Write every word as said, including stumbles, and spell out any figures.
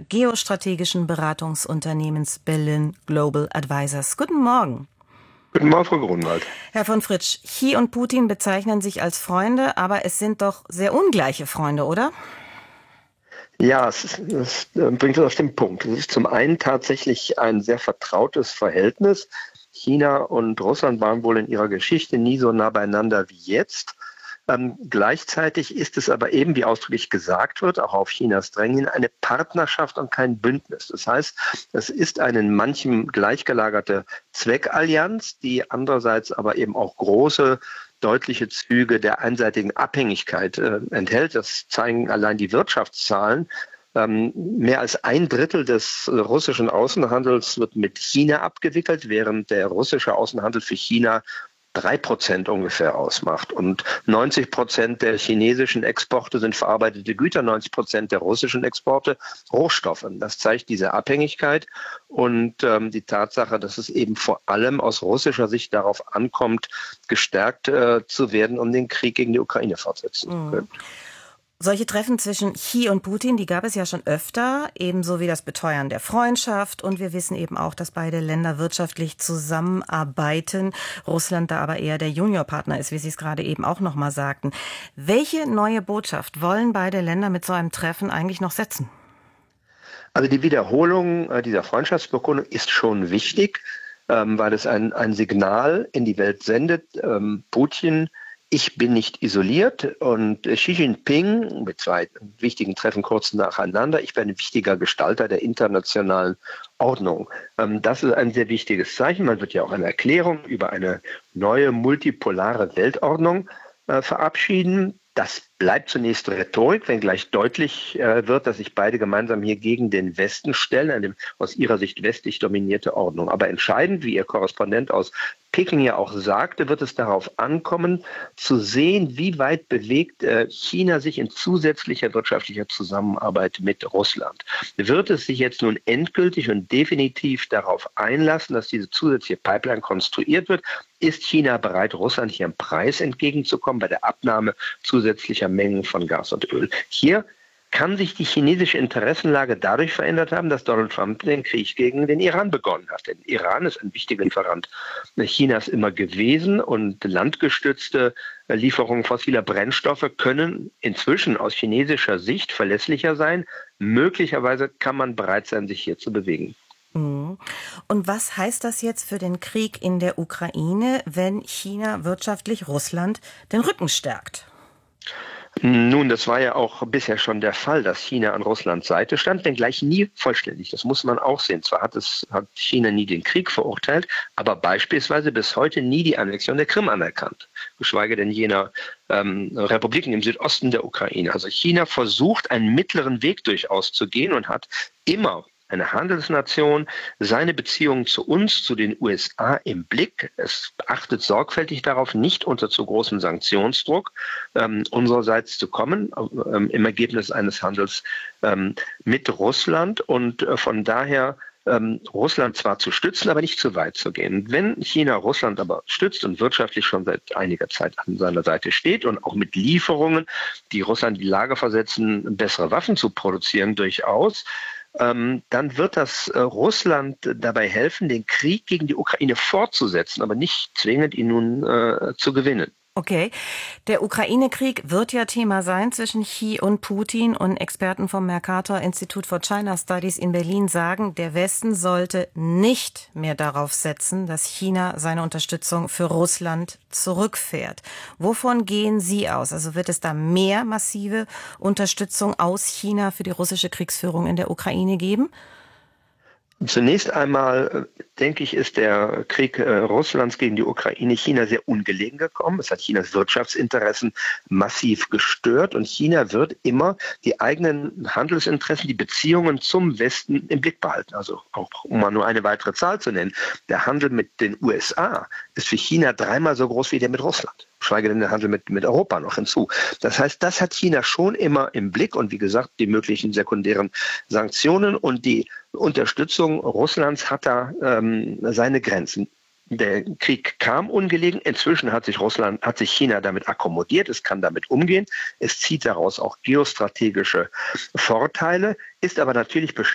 geostrategischen Beratungsunternehmens Berlin Global Advisors. Guten Morgen. Guten Morgen, Frau Grunwald. Herr von Fritsch, Xi und Putin bezeichnen sich als Freunde, aber es sind doch sehr ungleiche Freunde, oder? Ja, es, ist, es bringt uns auf den Punkt. Es ist zum einen tatsächlich ein sehr vertrautes Verhältnis. China und Russland waren wohl in ihrer Geschichte nie so nah beieinander wie jetzt. Ähm, gleichzeitig ist es aber eben, wie ausdrücklich gesagt wird, auch auf Chinas Drängen, eine Partnerschaft und kein Bündnis. Das heißt, es ist eine in manchem gleichgelagerte Zweckallianz, die andererseits aber eben auch große, deutliche Züge der einseitigen Abhängigkeit äh, enthält. Das zeigen allein die Wirtschaftszahlen. Ähm, mehr als ein Drittel des äh, russischen Außenhandels wird mit China abgewickelt, während der russische Außenhandel für China drei Prozent ungefähr ausmacht. Und neunzig Prozent der chinesischen Exporte sind verarbeitete Güter, neunzig Prozent der russischen Exporte Rohstoffe. Das zeigt diese Abhängigkeit und ähm, die Tatsache, dass es eben vor allem aus russischer Sicht darauf ankommt, gestärkt äh, zu werden, um den Krieg gegen die Ukraine fortsetzen zu können. Mhm. Solche Treffen zwischen Xi und Putin, die gab es ja schon öfter, ebenso wie das Beteuern der Freundschaft. Und wir wissen eben auch, dass beide Länder wirtschaftlich zusammenarbeiten. Russland da aber eher der Juniorpartner ist, wie Sie es gerade eben auch noch mal sagten. Welche neue Botschaft wollen beide Länder mit so einem Treffen eigentlich noch setzen? Also die Wiederholung dieser Freundschaftsbekundung ist schon wichtig, weil es ein, ein Signal in die Welt sendet. Putin Ich bin nicht isoliert und Xi Jinping mit zwei wichtigen Treffen kurz nacheinander. Ich bin ein wichtiger Gestalter der internationalen Ordnung. Das ist ein sehr wichtiges Zeichen. Man wird ja auch eine Erklärung über eine neue multipolare Weltordnung verabschieden. Das bleibt zunächst Rhetorik, wenngleich deutlich äh, wird, dass sich beide gemeinsam hier gegen den Westen stellen, eine aus ihrer Sicht westlich dominierte Ordnung. Aber entscheidend, wie Ihr Korrespondent aus Peking ja auch sagte, wird es darauf ankommen, zu sehen, wie weit bewegt äh, China sich in zusätzlicher wirtschaftlicher Zusammenarbeit mit Russland. Wird es sich jetzt nun endgültig und definitiv darauf einlassen, dass diese zusätzliche Pipeline konstruiert wird? Ist China bereit, Russland hier am Preis entgegenzukommen bei der Abnahme zusätzlicher Mengen von Gas und Öl? Hier kann sich die chinesische Interessenlage dadurch verändert haben, dass Donald Trump den Krieg gegen den Iran begonnen hat. Denn Iran ist ein wichtiger Lieferant Chinas immer gewesen und landgestützte Lieferungen fossiler Brennstoffe können inzwischen aus chinesischer Sicht verlässlicher sein. Möglicherweise kann man bereit sein, sich hier zu bewegen. Und was heißt das jetzt für den Krieg in der Ukraine, wenn China wirtschaftlich Russland den Rücken stärkt? Nun, das war ja auch bisher schon der Fall, dass China an Russlands Seite stand, wenngleich nie vollständig. Das muss man auch sehen. Zwar hat, es, hat China nie den Krieg verurteilt, aber beispielsweise bis heute nie die Annexion der Krim anerkannt, geschweige denn jener ähm, Republiken im Südosten der Ukraine. Also China versucht, einen mittleren Weg durchaus zu gehen und hat immer eine Handelsnation, seine Beziehungen zu uns, zu den U S A im Blick. Es achtet sorgfältig darauf, nicht unter zu großem Sanktionsdruck ähm, unsererseits zu kommen, ähm, im Ergebnis eines Handels ähm, mit Russland und äh, von daher ähm, Russland zwar zu stützen, aber nicht zu weit zu gehen. Wenn China Russland aber stützt und wirtschaftlich schon seit einiger Zeit an seiner Seite steht und auch mit Lieferungen, die Russland in die Lage versetzen, bessere Waffen zu produzieren, durchaus, Ähm, dann wird das äh, Russland dabei helfen, den Krieg gegen die Ukraine fortzusetzen, aber nicht zwingend ihn nun äh, zu gewinnen. Okay, der Ukraine-Krieg wird ja Thema sein zwischen Xi und Putin und Experten vom Mercator Institute for China Studies in Berlin sagen, der Westen sollte nicht mehr darauf setzen, dass China seine Unterstützung für Russland zurückfährt. Wovon gehen Sie aus? Also wird es da mehr massive Unterstützung aus China für die russische Kriegsführung in der Ukraine geben? Zunächst einmal, denke ich, ist der Krieg äh, Russlands gegen die Ukraine China sehr ungelegen gekommen. Es hat Chinas Wirtschaftsinteressen massiv gestört und China wird immer die eigenen Handelsinteressen, die Beziehungen zum Westen im Blick behalten. Also auch, um mal nur eine weitere Zahl zu nennen, der Handel mit den U S A ist für China dreimal so groß wie der mit Russland. Schweige denn der Handel mit, mit Europa noch hinzu. Das heißt, das hat China schon immer im Blick und wie gesagt, die möglichen sekundären Sanktionen und die Unterstützung Russlands hat da ähm, seine Grenzen. Der Krieg kam ungelegen. Inzwischen hat sich Russland, hat sich China damit akkommodiert. Es kann damit umgehen. Es zieht daraus auch geostrategische Vorteile, ist aber natürlich